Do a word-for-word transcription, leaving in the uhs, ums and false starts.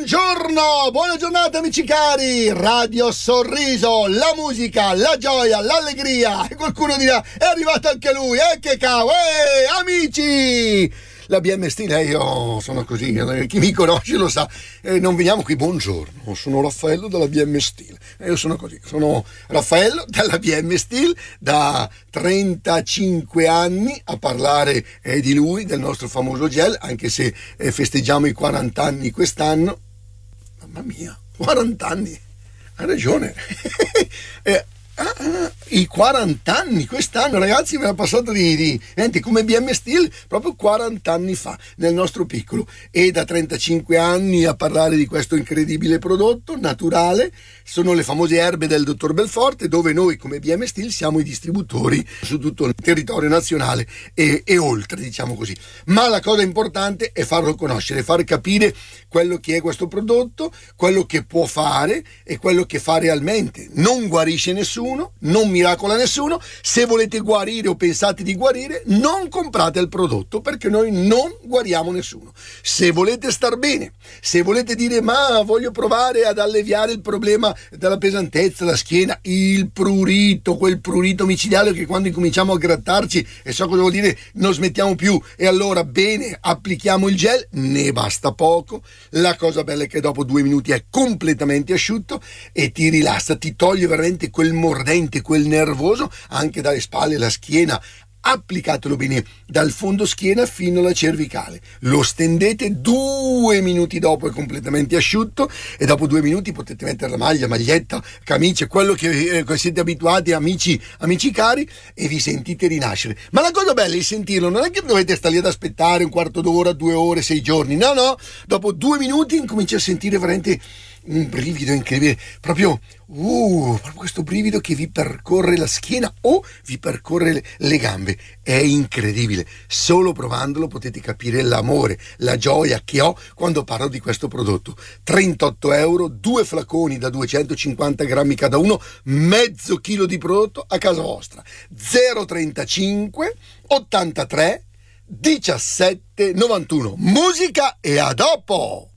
Buongiorno, buona giornata amici cari, Radio Sorriso, la musica, la gioia, l'allegria. E qualcuno dirà, è arrivato anche lui, eh che cavolo, eh, amici! La B M Steel, eh, io sono così, eh, chi mi conosce lo sa, eh, non veniamo qui, buongiorno, sono Raffaello della B M Steel, eh, io sono così, sono Raffaello della B M Steel, da trentacinque anni a parlare eh, di lui, del nostro famoso gel, anche se eh, festeggiamo i quaranta anni quest'anno. Mamma mia, quaranta anni, hai ragione. eh, ah, ah, i quaranta anni quest'anno, ragazzi, me l'ha passato di, di niente, come B M Steel proprio quaranta anni fa nel nostro piccolo, e da trentacinque anni a parlare di questo incredibile prodotto naturale. Sono le famose erbe del dottor Belforte, dove noi come B M Steel siamo i distributori su tutto il territorio nazionale e, e oltre, diciamo così. Ma la cosa importante è farlo conoscere, far capire quello che è questo prodotto, quello che può fare e quello che fa realmente. Non guarisce nessuno, non miracola nessuno. Se volete guarire o pensate di guarire, non comprate il prodotto, perché noi non guariamo nessuno. Se volete star bene, se volete dire ma voglio provare ad alleviare il problema della pesantezza, la schiena, il prurito, quel prurito micidiale che quando incominciamo a grattarci, e so cosa vuol dire, non smettiamo più, e allora bene, applichiamo il gel, ne basta poco. La cosa bella è che dopo due minuti è completamente asciutto e ti rilassa, ti toglie veramente quel mordente, quel nervoso anche dalle spalle, la schiena. Applicatelo bene dal fondo schiena fino alla cervicale, lo stendete, due minuti dopo è completamente asciutto, e dopo due minuti potete mettere la maglia, maglietta, camicia, quello che eh, siete abituati, amici, amici cari, e vi sentite rinascere. Ma la cosa bella di sentirlo non è che dovete stare lì ad aspettare un quarto d'ora, due ore, sei giorni, no no, dopo due minuti incominci a sentire veramente un brivido incredibile, proprio uh, proprio questo brivido che vi percorre la schiena o vi percorre le, le gambe. È incredibile, solo provandolo potete capire l'amore, la gioia che ho quando parlo di questo prodotto. Trentotto euro, due flaconi da duecentocinquanta grammi cada uno, mezzo chilo di prodotto a casa vostra. Zero trentacinque ottantatré diciassette novantuno. Musica, e a dopo!